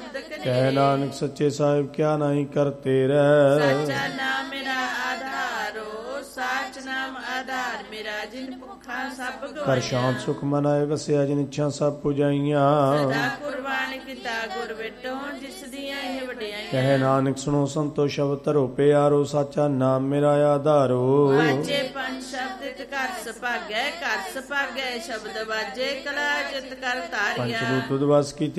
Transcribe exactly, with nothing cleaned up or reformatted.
ਸ਼ਬਦ ਕਰੇ। ਕਹਿ ਨਾਨਕ ਸੱਚੇ ਸਾਹਿਬ ਕਿਆ ਨਹੀਂ ਕਰਤੇ ਰਹਿ। ਸਾਚਾ ਨਾਮ ਮੇਰਾ ਆਧਾਰੋ, ਸਾਚ ਨਾਮ ਆਧਾਰ ਮੇਰਾ। ਜਿਨ ਭੁੱਖਾਂ ਸਭ ਕਰ ਗਵਾਈਆਂ, ਸ਼ਾਂਤ ਸੁਖ ਮਨ ਆਏ ਵਸਿਆ। ਜਿਨ ਇੱਛਾ ਸਭ ਪੁਜਾਈਆਂ। ਸਦਾ ਕੁਰਬਾਨ ਕੀਤਾ ਗੁਰ ਵਿਟੋ, ਜਿਸ ਦੀਆਂ ਇਹ ਵਡਿਆਈਆਂ। ਕਹਿ ਨਾਨਕ ਸੁਣੋ ਸੰਤੋ ਸ਼ਬਦ ਧਰੋ ਪਿਆਰੋ। ਸਾਚਾ ਨਾਮ ਮੇਰਾ ਆਧਾਰੋ। ਵਾਜੇ ਪੰਜ ਸ਼ਬਦ ਇਤ ਘਰ ਸੁਭਾਗੈ, ਘਰ ਸੁਭਾਗੈ ਸ਼ਬਦ ਵਾਜੇ। ਕਲਾ ਜਿਤ ਕਰ ਪੰਚ ਧਾਰਿਆ, ਰੂਪ ਤੁਧ ਵਸ ਕੀ